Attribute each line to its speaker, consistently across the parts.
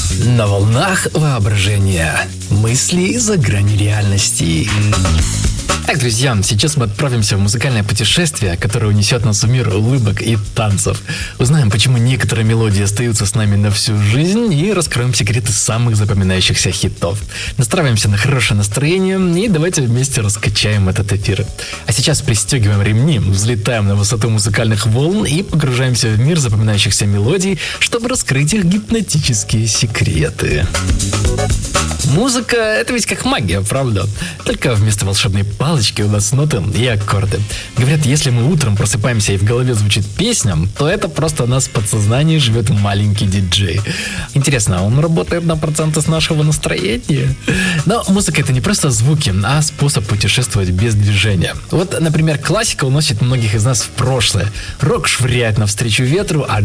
Speaker 1: На волнах воображения. Мысли за гранью реальности. Так, друзья, сейчас мы отправимся в музыкальное путешествие, которое унесет нас в мир улыбок и танцев. Узнаем, почему некоторые мелодии остаются с нами на всю жизнь, и раскроем секреты самых запоминающихся хитов. Настраиваемся на хорошее настроение и давайте вместе раскачаем этот эфир. А сейчас пристегиваем ремни, взлетаем на высоту музыкальных волн и погружаемся в мир запоминающихся мелодий, чтобы раскрыть их гипнотические секреты. Музыка — это ведь как магия, правда? Только вместо волшебной палочки у нас ноты и аккорды. Говорят, если мы утром просыпаемся и в голове звучит песня, то это просто у нас в подсознании живет маленький диджей. Интересно, он работает на проценты с нашего настроения? Но музыка — это не просто звуки, а способ путешествовать без движения. Вот, например, классика уносит многих из нас в прошлое. Рок швыряет навстречу ветру, а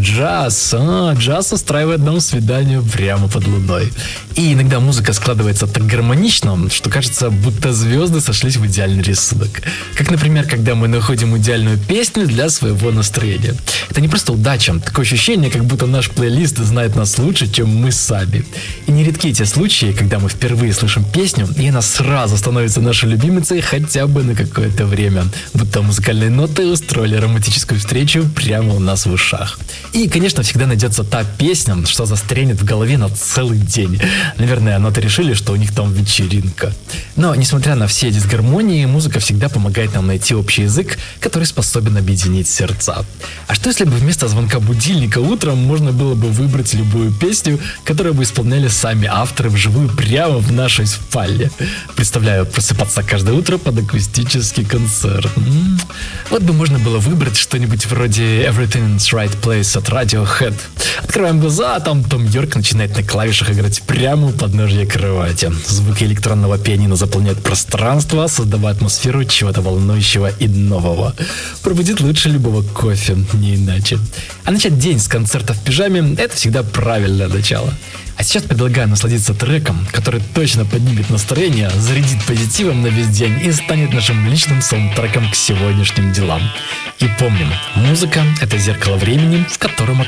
Speaker 1: джаз устраивает нам свидание прямо под луной. И иногда музыка складывается так гармонично, что кажется, будто звезды сошлись в идеальный рисунок. Как, например, когда мы находим идеальную песню для своего настроения. Это не просто удача, такое ощущение, как будто наш плейлист знает нас лучше, чем мы сами. И нередки те случаи, когда мы впервые слышим песню, и она сразу становится нашей любимицей хотя бы на какое-то время. Будто музыкальные ноты устроили романтическую встречу прямо у нас в ушах. И, конечно, всегда найдется та песня, что застрянет в голове на целый день. Наверное, ноты решили, что у них там вечеринка. Но, несмотря на все дисгармонии, музыка всегда помогает нам найти общий язык, который способен объединить сердца. А что если бы вместо звонка будильника утром можно было бы выбрать любую песню, которую бы исполняли сами авторы вживую прямо в нашей спальне? Представляю просыпаться каждое утро под акустический концерт. Вот бы можно было выбрать что-нибудь вроде Everything in its Right Place от Radiohead. Открываем глаза, а там Том Йорк начинает на клавишах играть прямо у подножья кровати. Звуки электронного пианино заполняют пространство, создавая атмосферу чего-то волнующего и нового. Пробудит лучше любого кофе, не иначе. А начать день с концерта в пижаме – это всегда правильное начало. А сейчас предлагаю насладиться треком, который точно поднимет настроение, зарядит позитивом на весь день и станет нашим личным саундтреком к сегодняшним делам. И помним, музыка – это зеркало времени, в котором